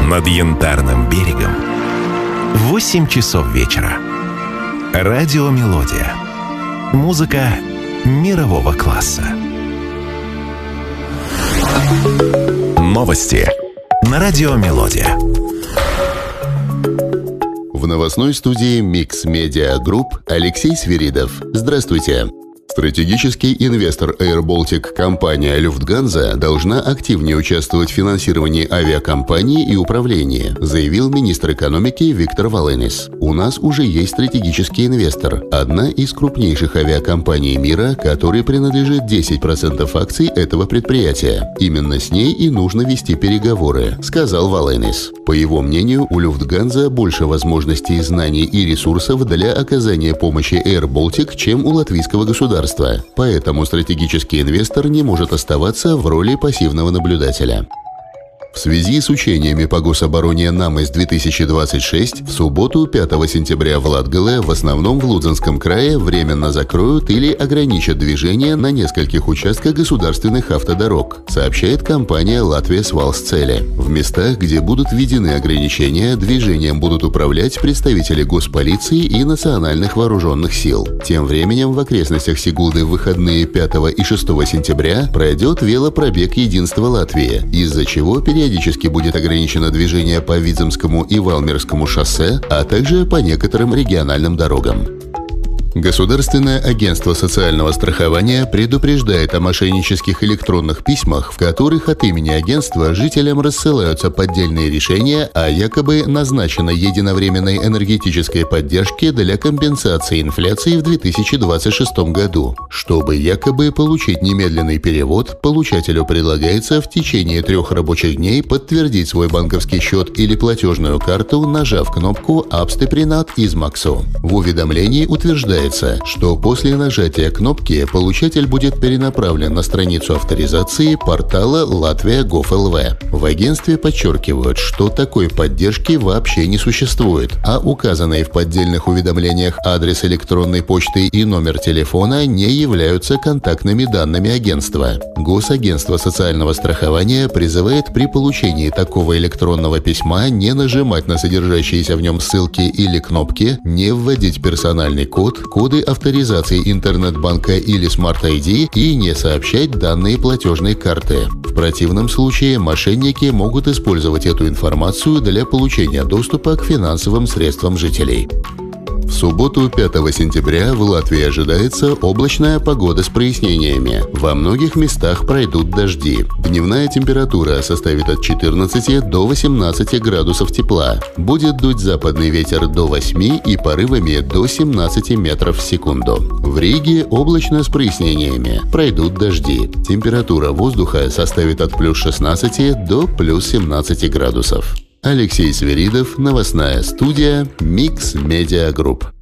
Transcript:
над Янтарным берегом. 8 часов вечера. Радиомелодия. Музыка мирового класса. Новости на Радиомелодия. В новостной студии Mix Media Group Алексей Свиридов. Здравствуйте. Стратегический инвестор Air Baltic компания Lufthansa должна активнее участвовать в финансировании авиакомпании и управлении, заявил министр экономики Виктор Валенис. У нас уже есть стратегический инвестор, одна из крупнейших авиакомпаний мира, которой принадлежит 10% акций этого предприятия. Именно с ней и нужно вести переговоры, сказал Валенис. По его мнению, у Lufthansa больше возможностей, знаний и ресурсов для оказания помощи Air Baltic, чем у латвийского государства. Поэтому стратегический инвестор не может оставаться в роли пассивного наблюдателя. В связи с учениями по гособороне НАМЭС-2026 в субботу 5 сентября в Латгале, в основном в Лудзенском крае, временно закроют или ограничат движение на нескольких участках государственных автодорог, сообщает компания «Латвия Свалсцели». В местах, где будут введены ограничения, движением будут управлять представители госполиции и национальных вооруженных сил. Тем временем в окрестностях Сигулды в выходные 5 и 6 сентября пройдет велопробег «Единство Латвии», из-за чего периодически будет ограничено движение по Видземскому и Валмерскому шоссе, а также по некоторым региональным дорогам. Государственное агентство социального страхования предупреждает о мошеннических электронных письмах, в которых от имени агентства жителям рассылаются поддельные решения о якобы назначенной единовременной энергетической поддержке для компенсации инфляции в 2026 году. Чтобы якобы получить немедленный перевод, получателю предлагается в течение 3 рабочих дней подтвердить свой банковский счет или платежную карту, нажав кнопку «Абстепринат измаксу». В уведомлении утверждается, что после нажатия кнопки получатель будет перенаправлен на страницу авторизации портала Latvia.gov.lv. В агентстве подчеркивают, что такой поддержки вообще не существует, а указанные в поддельных уведомлениях адрес электронной почты и номер телефона не являются контактными данными агентства. Госагентство социального страхования призывает при получении такого электронного письма не нажимать на содержащиеся в нем ссылки или кнопки, не вводить персональный код, коды авторизации интернет-банка или Smart ID и не сообщать данные платежной карты. В противном случае мошенники могут использовать эту информацию для получения доступа к финансовым средствам жителей. В субботу 5 сентября в Латвии ожидается облачная погода с прояснениями. Во многих местах пройдут дожди. Дневная температура составит от 14 до 18 градусов тепла. Будет дуть западный ветер до 8 и порывами до 17 метров в секунду. В Риге облачно с прояснениями. Пройдут дожди. Температура воздуха составит от плюс 16 до плюс 17 градусов. Алексей Свиридов, новостная студия Mix Media Group.